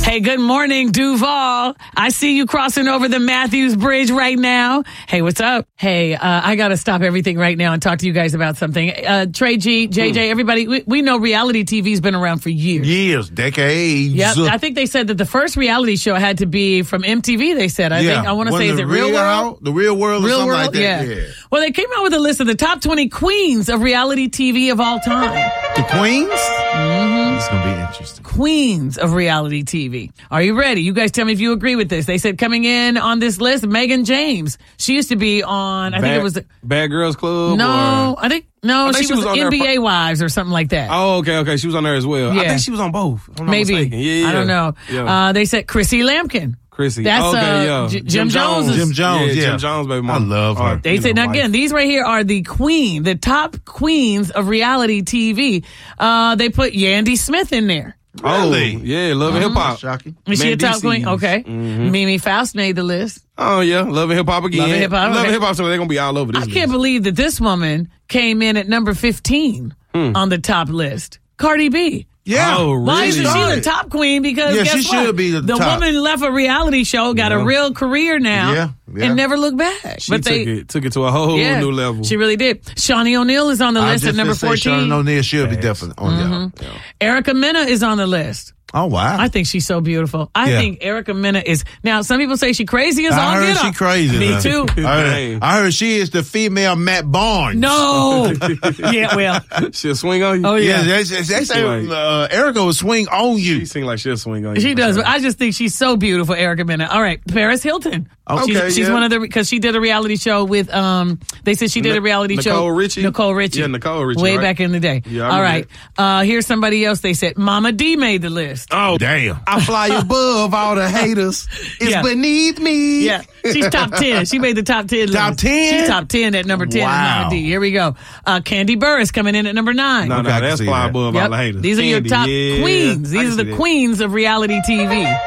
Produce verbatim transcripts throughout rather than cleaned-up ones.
Hey, good morning, Duval. I see you crossing over the Matthews Bridge right now. Hey, what's up? Hey, uh, I got to stop everything right now and talk to you guys about something. Uh, Trey G, J J, everybody, we, we know reality T V's been around for years. Years, decades. Yep. I think they said that the first reality show had to be from M T V, they said. I yeah. think, I want to One say, is the it Real World? The Real World or Real something World? like that. Yeah. yeah. Well, they came out with a list of the top twenty queens of reality T V of all time. The queens? Mm-hmm. It's going to be interesting. Queens of reality T V. Are you ready? You guys tell me if you agree with this. They said coming in on this list, Megan James. She used to be on, I Bad, think it was... Bad Girls Club? No, or? I think... No, I think she, she was, was on N B A there. Wives or something like that. Oh, okay, okay. She was on there as well. Yeah. I think she was on both. If I'm not Maybe. mistaken. Yeah, yeah. I don't know. Yeah. Uh, they said Chrissy Lampkin. Chrissy. That's okay, uh, yeah. J- Jim, Jim Jones. Jones. Jim Jones, yeah. Jim Jones, baby. I love her. They said, now again, these right here are the queen, the top queens of reality T V. Uh, they put Yandy Smith in there. Really? Oh, yeah, Love and Mm-hmm. Hip Hop. Shocking. Is she a top Mendeecees. queen? Okay. Mm-hmm. Mimi Faust made the list. Oh, yeah. Love and Hip Hop again. Love and Hip Hop, Love okay. and Hip Hop, so they're going to be all over this I list. can't believe that this woman came in at number fifteen Hmm. on the top list. Cardi B. Yeah. Oh, really? Why isn't she the Started. top queen? Because Yeah, guess she what? should be the the top. woman left a reality show, got Yeah. a real career now, Yeah, yeah. and never looked back. She but took, they, it, took it to a whole yeah, new level. she really did. Shawnee O'Neal is on the I list just at number gonna say fourteen. Shawnee O'Neal should be definitely on Mm-hmm. there. Erica Mena is on the list. Oh, wow. I think she's so beautiful. I Yeah. think Erica Mena is. Now, some people say she crazy as all I heard get she up. crazy. Me man. too. I heard, I heard she is the female Matt Barnes. No. Yeah, well. She'll swing on you. Oh, Yeah, yeah. they, they, they say Like- uh, Erica will swing on you. She sing like she'll swing on you. She for does. sure. But I just think she's so beautiful, Erica Mena. All right, Paris Hilton. Okay, she's, she's yeah. one of the because she did a reality show with um. They said she did a reality Nicole show. Richie? Nicole Richie. Yeah, Nicole Richie, Way right? back in the day. Yeah, I All remember right. Uh, here's somebody else. They said Mama D made the list. Oh, Damn. I fly above all the haters. It's Yeah. beneath me. Yeah, she's top ten. She made the top ten. Top list. ten? She's top ten at number ten. Wow. At Mama D. Here we go. Uh, Candy Burris coming in at number nine. No, Okay, no, I can that's see fly that. above Yep. all the haters. These are your Candy, top yeah. queens. I These can are the see that. queens of reality T V. I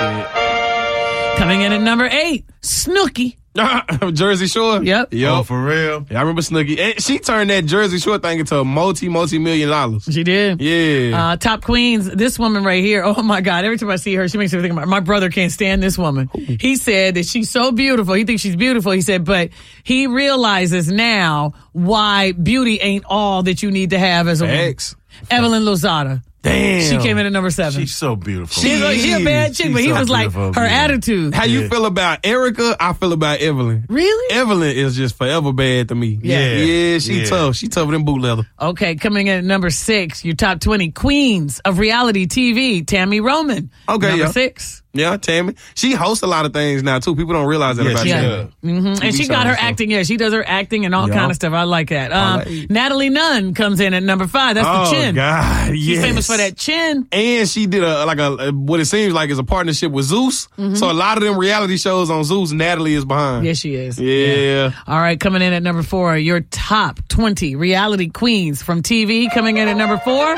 can Coming in at number eight, Snooki. see it. Jersey Shore. Yep. Yep. Oh, for real? Yeah, I remember Snooki. And she turned that Jersey Shore thing into a multi, multi million dollars. She did. Yeah. Uh, top queens. This woman right here. Oh my God. Every time I see her, she makes me think about my brother can't stand this woman. He said that she's so beautiful. He thinks she's beautiful. He said, but he realizes now why beauty ain't all that you need to have as a woman. X. Evelyn Lozada. Damn. She came in at number seven. She's so beautiful. She's a, she a bad chick, She's but he so was like, beautiful, her yeah. attitude. How you Yeah. feel about Erica? I feel about Evelyn. Really? Evelyn is just forever bad to me. Yeah. Yeah, she Yeah. tough. She tougher than boot leather. Okay, coming in at number six, your top twenty queens of reality T V, Tammy Roman. Okay, Number yeah. six. Yeah, Tammy. She hosts a lot of things now, too. People don't realize that Yeah, about she her. does. hmm And she got her acting. Yeah, she does her acting and all Yeah. kind of stuff. I like that. Um, right. Natalie Nunn comes in at number five. That's Oh, the chin. God. She's Yes. famous for that chin. And she did a like a what it seems like is a partnership with Zeus. So a lot of them reality shows on Zeus, Natalie is behind. Yes, she is. Yeah. All right, coming in at number four, your top twenty reality queens from T V. Coming in at number four,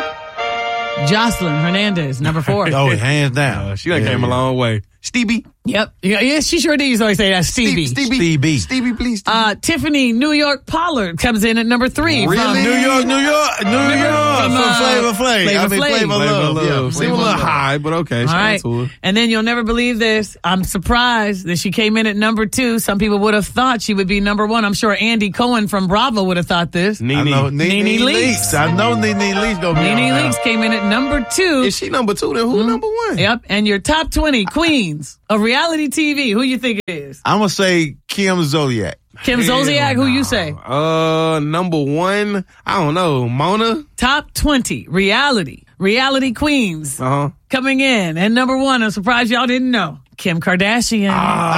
Jocelyn Hernandez, number four. Oh, hands down. Uh, she done Yeah, came a yeah. long way. Stevie. Yep. Yeah, yeah, she sure did. You always say that. Stevie. Stevie. Stevie. Stevie, please. Stevie. Uh, Tiffany New York Pollard comes in at number three. Really? From New York, New York, New York. From, From uh, Flavor Flav. Flavor I mean, Flav. Flavor Flavor Love. Love. Yeah, Seem a little Love. high, but okay. All Shout right. out to her. And then you'll never believe this. I'm surprised that she came in at number two. Some people would have thought she would be number one. I'm sure Andy Cohen from Bravo would have thought this. I Nene. know Nene, Nene Leakes. I know Nene Leakes gonna be Nene on Leakes came in at number two. Is she number two? Then who number one? Yep. And your top twenty queens of reality T V. Who you think it is? I'm gonna say Kim Zodiac. Kim Hell Zolciak, who no. you say? Uh, number one. I don't know. Mona. Top twenty reality, reality queens Uh huh. coming in. And number one, I'm surprised y'all didn't know. Kim Kardashian.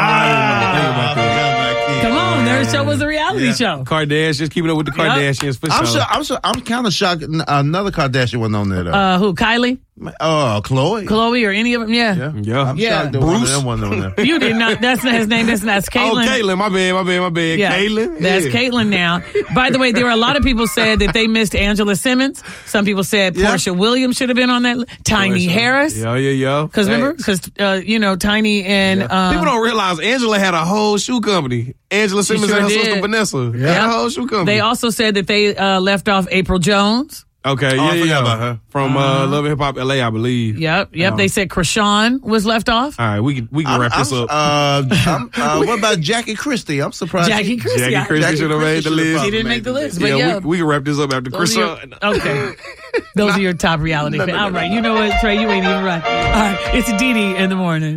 Come on, their show was a reality Yeah. show. Kardashians, keeping up with the Kardashians for I'm sure. sure. I'm sure. I'm kind of shocked. n- Another Kardashian wasn't on there though. Uh, who? Kylie? Uh, Chloe. Chloe or any of them? Yeah. Yeah. Yeah. I'm Yeah. shocked that one of Bruce. them wasn't on there. You did not. That's not his name. That's that's Oh, Caitlyn. Caitlyn. My bad, my bad, my bad. Yeah, Caitlyn. that's yeah. Caitlyn now. By the way, there were a lot of people said that they missed Angela Simmons. Some people said Yeah. Portia Williams should have been on that. li- Tiny Portia. Harris. Yeah, yeah, yeah. Because remember, Facts. because uh, you know, Tiny and um, People don't realize Angela had a whole shoe company. Angela Simmons sure and her did. sister Vanessa. Yeah. Had a whole shoe company. They also said that they uh, left off April Jones. Okay, Oh, yeah, I yeah, forgot yeah. about her. From uh, Love and Hip Hop L A, I believe. Yep, yep. Um, They said Krishan was left off. All right, we can we can I'm, wrap this I'm, up. Uh, I'm, uh, what about Jackie Christie? I'm surprised. Jackie she- Christie. Jackie Christie Jackie should have made the Christie list. He should've didn't made make the the list, list. but yeah, yeah. we, we can wrap this up after Those are your- Krishan. okay. Those are your top reality. No, no, fans. no, All no. right. You know what, Trey? You ain't even right. All right. It's Dee Dee in the morning.